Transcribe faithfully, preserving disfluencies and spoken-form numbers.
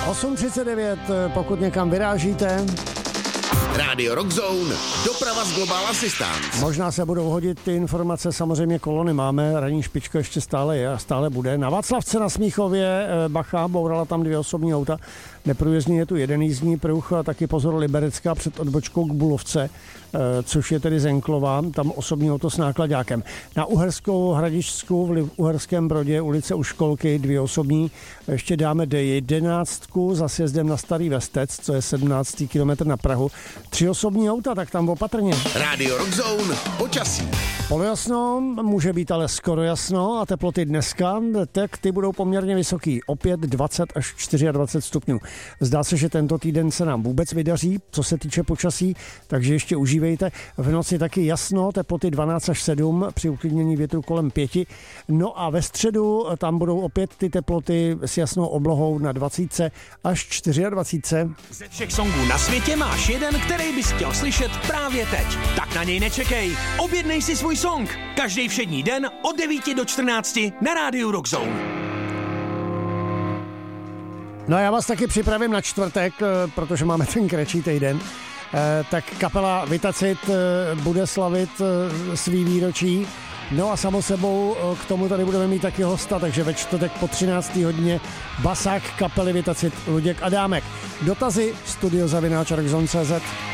osm třicet devět, pokud někam vyrážíte. Rádio Rockzone, doprava z Global Assistance. Možná se budou hodit ty informace, samozřejmě kolony máme, ranní špička ještě stále je a stále bude. Na Václavce na Smíchově bacha, bourala tam dvě osobní auta. Neprůjezdný je tu jeden jízdní pruh a taky pozor Liberecká před odbočkou k Bulovce, což je tedy Zenklová, tam osobní auto s nákladákem. Na Uherskou Hradišťsku v Uherském Brodě ulice u školky dvě osobní, ještě dáme D jedenáct za sjezdem na Starý Vestec, co je sedmnáctý kilometr na Prahu. Tři osobní auta, tak tam opatrně. Rádio Rockzone, počasí. Polojasno, může být ale skoro jasno a teploty dneska, tak ty budou poměrně vysoký, opět dvacet až dvacet čtyři stupňů. Zdá se, že tento týden se nám vůbec vydaří, co se týče počasí, takže ještě užívejte. V noci taky jasno, teploty dvanáct až sedm, při uklidnění větru kolem pěti. No a ve středu tam budou opět ty teploty s jasnou oblohou na dvacet až dvacet čtyři. Ze všech songů na světě máš jeden, který bys chtěl slyšet právě teď. Tak na něj nečekej. Objednej si svůj song. Každý všední den od devíti do čtrnácti na rádiu Rockzone. No a já vás taky připravím na čtvrtek, protože máme ten kratší týden. Tak kapela Vitacit bude slavit svý výročí. No a samo sebou k tomu tady budeme mít taky hosta, takže ve čtvrtek po třinácté hodině basák kapely Vitacit Luděk Adámek. Dotazy studio zavináč rockzone tečka cé zet.